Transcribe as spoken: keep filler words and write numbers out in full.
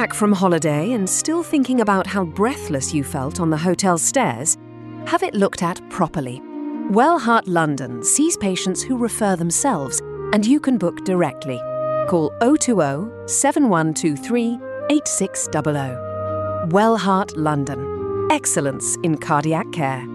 back from holiday and still thinking about how breathless you felt on the hotel stairs? Have it looked at properly. Wellheart London sees patients who refer themselves, and you can book directly. Call oh two oh, seven one two three, eight six zero zero. Wellheart London. Excellence in cardiac care.